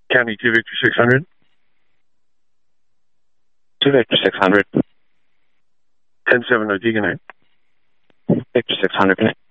County 2 Victor 600. 2 Victor 600. 10-7 OT, good night. Victor 600, good night.